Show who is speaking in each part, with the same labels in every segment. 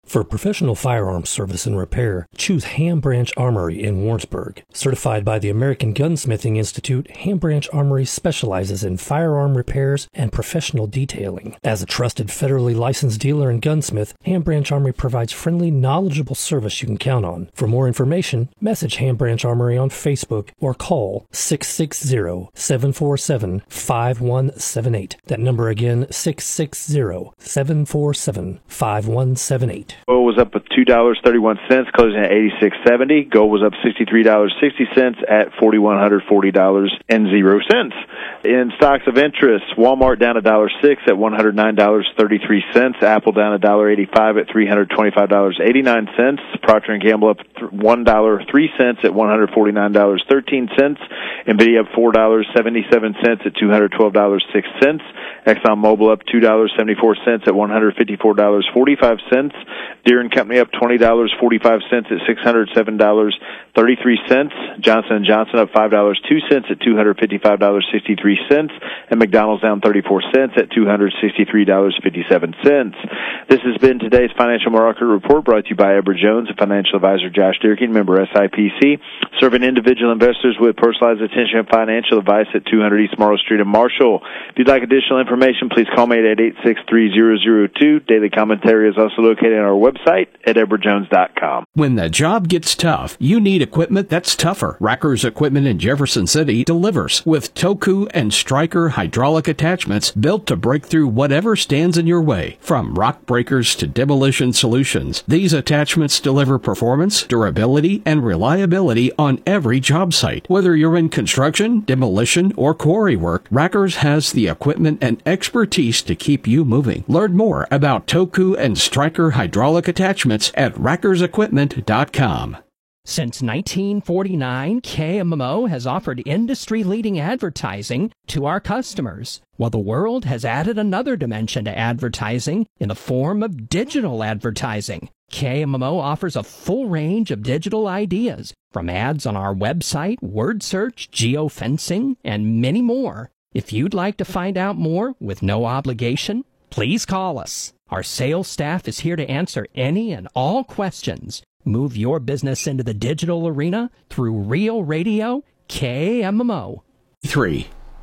Speaker 1: For professional firearms service and repair, choose Ham Branch Armory in Warrensburg. Certified by the American Gunsmithing Institute, Ham Branch Armory specializes in firearm repairs and professional detailing. As a trusted federally licensed dealer and gunsmith, Ham Branch Armory provides friendly, knowledgeable service you can count on. For more information, message Ham Branch Armory on Facebook or call 660-747-5178. That number again, 660-747-5178.
Speaker 2: Oil was up at $2.31, closing at $86.70. Gold was up $63.60 at $4,140.00. In stocks of interest, Walmart down $1.06 at $109.33. Apple down $1.85 at $325.89. Procter & Gamble up $1.03 at $149.13. Nvidia up $4.77 at $212.06. ExxonMobil up $2.74 at $154.45. Deere & Company up $20.45 at $607.33. Johnson & Johnson up $5.02 at $255.63. And McDonald's down 34 cents at $263.57. This has been today's Financial Market Report, brought to you by Edward Jones and financial advisor Josh Durkin, member SIPC, serving individual investors with personalized attention and financial advice at 200 East Morrow Street in Marshall. If you'd like additional information, please call me at 886-3002. Daily commentary is also located on our website at edwardjones.com.
Speaker 3: When the job gets tough, you need equipment that's tougher. Racker's Equipment in Jefferson City delivers with Toku and Stryker hydraulic attachments built to break through whatever stands in your way. From rock breakers to demolition solutions, these attachments deliver performance, durability, and reliability on every job site. Whether you're in construction, demolition, or quarry work, Racker's has the equipment and expertise to keep you moving. Learn more about Toku and Stryker hydraulic attachments at rackersequipment.com.
Speaker 4: Since 1949, KMMO has offered industry-leading advertising to our customers, while the world has added another dimension to advertising in the form of digital advertising. KMMO offers a full range of digital ideas, from ads on our website, word search, geofencing, and many more. If you'd like to find out more with no obligation, please call us. Our sales staff is here to answer any and all questions. Move your business into the digital arena through Real Radio KMMO.
Speaker 5: 3.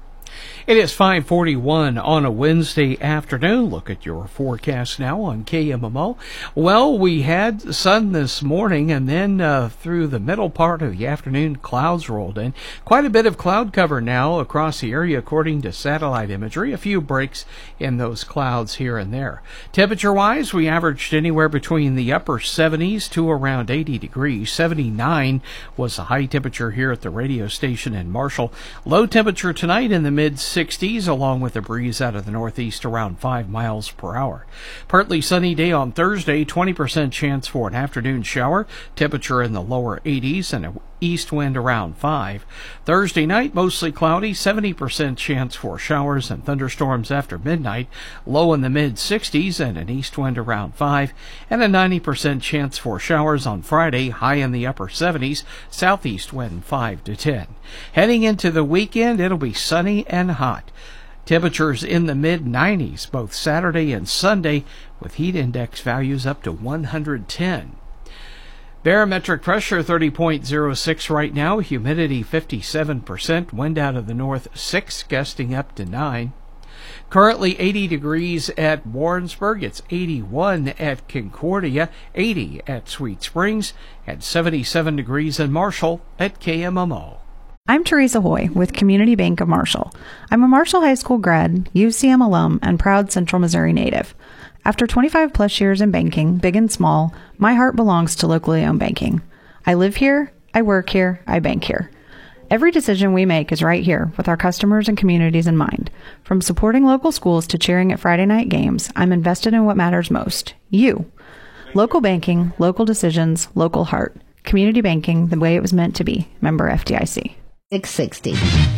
Speaker 5: It is 5:41 on a Wednesday afternoon. Look at your forecast now on KMMO. Well, we had sun this morning, and then through the middle part of the afternoon, clouds rolled in. Quite a bit of cloud cover now across the area, according to satellite imagery. A few breaks in those clouds here and there. Temperature-wise, we averaged anywhere between the upper 70s to around 80 degrees. 79 was the high temperature here at the radio station in Marshall. Low temperature tonight in the mid-60s, along with a breeze out of the northeast around 5 miles per hour. Partly sunny day on Thursday, 20% chance for an afternoon shower, temperature in the lower 80s, and an east wind around 5. Thursday night, mostly cloudy, 70% chance for showers and thunderstorms after midnight, low in the mid-60s, and an east wind around 5, and a 90% chance for showers on Friday, high in the upper 70s, southeast wind 5 to 10. Heading into the weekend, it'll be sunny and hot. Temperatures in the mid-90s both Saturday and Sunday, with heat index values up to 110. Barometric pressure 30.06 right now, humidity 57%, wind out of the north 6, gusting up to 9. Currently 80 degrees at Warrensburg, it's 81 at Concordia, 80 at Sweet Springs, and 77 degrees in Marshall at KMMO.
Speaker 6: I'm Teresa Hoy with Community Bank of Marshall. I'm a Marshall High School grad, UCM alum, and proud Central Missouri native. After 25 plus years in banking, big and small, my heart belongs to locally owned banking. I live here, I work here, I bank here. Every decision we make is right here with our customers and communities in mind. From supporting local schools to cheering at Friday night games, I'm invested in what matters most, you. Local banking, local decisions, local heart. Community banking the way it was meant to be. Member FDIC.
Speaker 7: 660.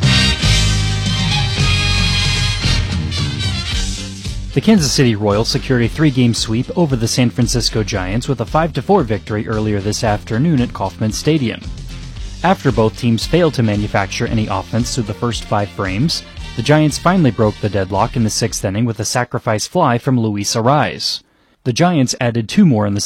Speaker 8: The Kansas City Royals secured a 3-game sweep over the San Francisco Giants with a 5-4 victory earlier this afternoon at Kauffman Stadium. After both teams failed to manufacture any offense through the first 5 frames, the Giants finally broke the deadlock in the 6th inning with a sacrifice fly from Luis Arraez. The Giants added 2 more in the